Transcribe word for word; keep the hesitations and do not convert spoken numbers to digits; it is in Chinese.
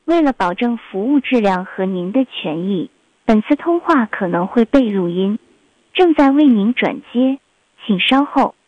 为了保证服务质量和您的权益，本次通话可能会被录音，正在为您转接，请稍后。